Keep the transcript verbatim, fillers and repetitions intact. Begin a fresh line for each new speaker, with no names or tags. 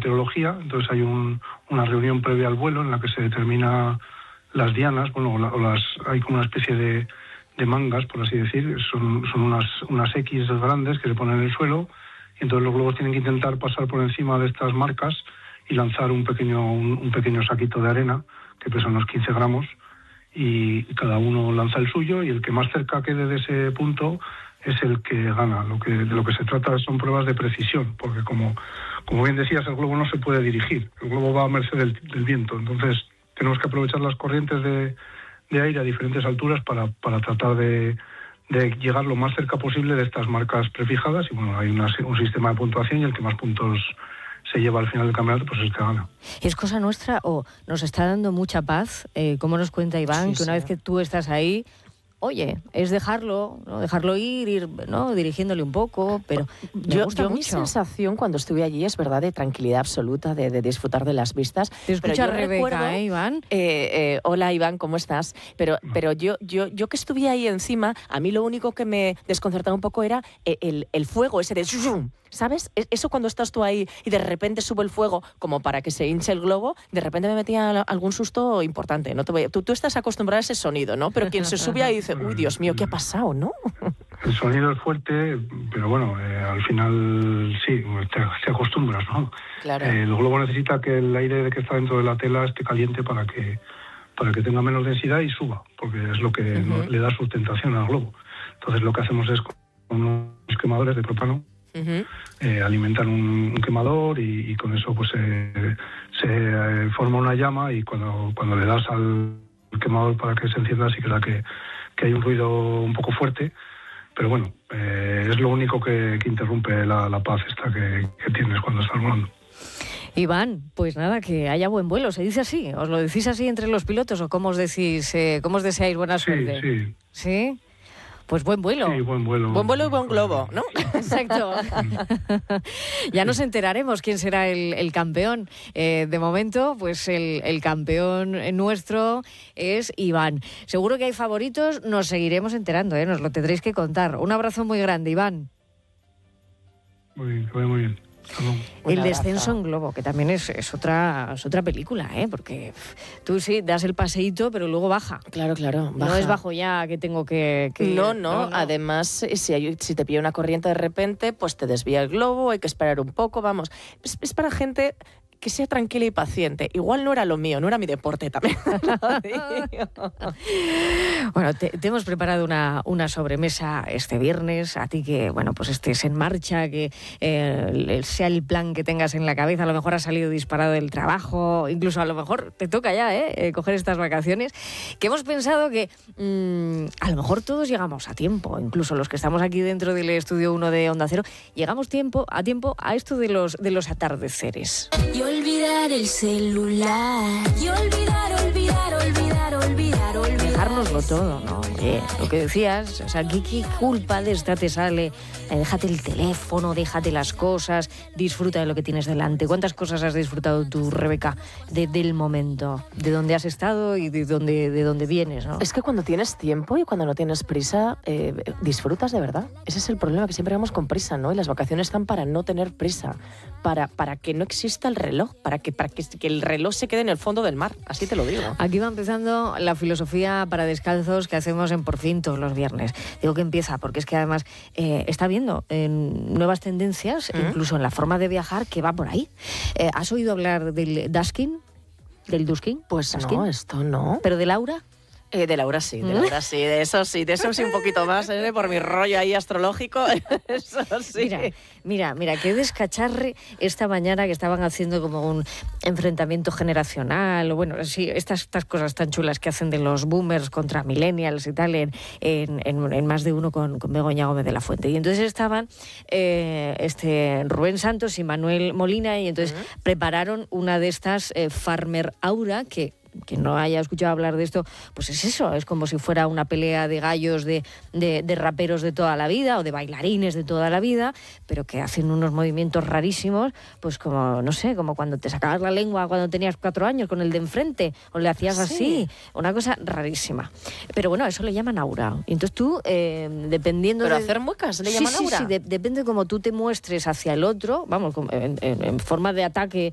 meteorología, entonces hay un, una reunión previa al vuelo en la que se determina las dianas, bueno, o, la, o las hay como una especie de, de mangas, por así decir, son, son unas, unas X grandes que se ponen en el suelo, y entonces los globos tienen que intentar pasar por encima de estas marcas y lanzar un pequeño, un, un pequeño saquito de arena, que pesa unos quince gramos, y cada uno lanza el suyo, y el que más cerca quede de ese punto es el que gana. Lo que, de lo que se trata son pruebas de precisión, porque como, como bien decías, el globo no se puede dirigir, el globo va a merced del, del viento, entonces tenemos que aprovechar las corrientes de, de aire a diferentes alturas para, para tratar de, de llegar lo más cerca posible de estas marcas prefijadas, y bueno, hay una, un sistema de puntuación, y el que más puntos se lleva al final del campeonato, pues es el que gana.
¿Es cosa nuestra o nos está dando mucha paz? Eh, como nos cuenta Iván, sí, que una sí. vez que tú estás ahí, oye, es dejarlo, ¿no? Dejarlo ir, ir, ¿no? Dirigiéndole un poco, pero me
yo,
gusta
yo
mucho.
Mi sensación cuando estuve allí es verdad de tranquilidad absoluta, de, de disfrutar de las vistas.
Te escucha Rebeca, recuerdo, ¿eh, Iván?
Eh, eh, hola, Iván, ¿cómo estás? Pero, pero yo, yo, yo que estuve ahí encima, a mí lo único que me desconcertaba un poco era el, el, el fuego ese de... ¿Sabes? Eso cuando estás tú ahí y de repente sube el fuego como para que se hinche el globo, de repente me metía algún susto importante. ¿No? Tú, tú estás acostumbrado a ese sonido, ¿no? Pero quien se sube ahí dice, uy, Dios mío, ¿qué ha pasado, no?
El sonido es fuerte, pero bueno, eh, al final sí, te, te acostumbras, ¿no?
Claro.
Eh, el globo necesita que el aire que está dentro de la tela esté caliente para que, para que tenga menos densidad y suba, porque es lo que uh-huh. le da sustentación al globo. Entonces lo que hacemos es con unos quemadores de propano, Uh-huh. Eh, alimentan un, un quemador y, y con eso pues eh, se eh, forma una llama, y cuando, cuando le das al quemador para que se encienda sí que da que, que hay un ruido un poco fuerte, pero bueno, eh, es lo único que, que interrumpe la, la paz esta que, que tienes cuando estás volando.
Iván, pues nada, que haya buen vuelo, ¿se dice así? ¿Os lo decís así entre los pilotos o cómo os decís, eh, cómo os deseáis buena suerte?
Sí, sí.
¿Sí? Pues buen vuelo.
Sí, buen vuelo.
Buen vuelo y buen globo, ¿no?
Exacto. Ya nos enteraremos quién será el, el campeón. Eh, de momento, pues el, el campeón nuestro es Iván. Seguro que hay favoritos, nos seguiremos enterando, ¿eh? Nos lo tendréis que contar. Un abrazo muy grande, Iván.
Muy bien, que vaya muy bien.
El descenso en globo, que también es, es otra es otra película, ¿eh? Porque tú sí das el paseíto, pero luego baja.
Claro, claro. Baja.
No es bajo ya que tengo que... que...
No, no,
no, no.
Además, si, hay, si te pilla una corriente de repente, pues te desvía el globo, hay que esperar un poco, vamos. Es, es para gente que sea tranquila y paciente. Igual no era lo mío, no era mi deporte también.
Bueno, te, te hemos preparado una, una sobremesa este viernes. A ti que, bueno, pues estés en marcha, que eh, sea el plan que tengas en la cabeza. A lo mejor has salido disparado del trabajo, incluso a lo mejor te toca ya, ¿eh? eh coger estas vacaciones. Que hemos pensado que mmm, a lo mejor todos llegamos a tiempo, incluso los que estamos aquí dentro del estudio uno de Onda Cero, llegamos tiempo a tiempo a esto de los, de los atardeceres.
Y olvidar el celular. Y olvidar, olvidar, olvidar, olvidar, olvidar.
Dejárnoslo todo, ¿no? Oye, lo que decías, o sea, ¿qué, qué culpa de esta te sale? Eh, déjate el teléfono, déjate las cosas, disfruta de lo que tienes delante. ¿Cuántas cosas has disfrutado tú, Rebeca, de, del momento, de dónde has estado y de dónde, de dónde vienes, ¿no?
Es que cuando tienes tiempo y cuando no tienes prisa, eh, disfrutas de verdad. Ese es el problema, que siempre vamos con prisa, ¿no? Y las vacaciones están para no tener prisa, para, para que no exista el reloj, para que, para que, que el reloj se quede en el fondo del mar, así te lo digo.
Aquí va empezando la filosofía para descalzos que hacemos en Por Fin todos los viernes. Digo que empieza porque es que además eh, está viendo eh, nuevas tendencias, ¿Mm? incluso en la forma de viajar, que va por ahí. Eh, ¿Has oído hablar del Dasking? ¿Del Dusking?
Pues
Dasking.
No, esto no.
¿Pero de Laura?
Eh, de Laura sí, de Laura sí, de eso sí, de eso sí un poquito más, ¿eh? Por mi rollo ahí astrológico, eso sí.
Mira, mira, mira, qué descacharre esta mañana que estaban haciendo como un enfrentamiento generacional, o bueno, sí, estas, estas cosas tan chulas que hacen de los boomers contra millennials y tal, en, en, en, en Más de Uno con, con Begoña Gómez de la Fuente. Y entonces estaban eh, este, Rubén Santos y Manuel Molina, y entonces uh-huh. prepararon una de estas eh, Farmer Aura, que quien no haya escuchado hablar de esto, pues es eso, es como si fuera una pelea de gallos de, de, de raperos de toda la vida o de bailarines de toda la vida, pero que hacen unos movimientos rarísimos, pues como, no sé, como cuando te sacabas la lengua cuando tenías cuatro años con el de enfrente, o le hacías sí. así, una cosa rarísima. Pero bueno, eso le llaman aura. Y entonces tú, eh, dependiendo
¿Pero
de...
hacer muecas le
sí,
llaman
sí,
aura?
Sí, de, depende de cómo tú te muestres hacia el otro, vamos, en, en, en forma de ataque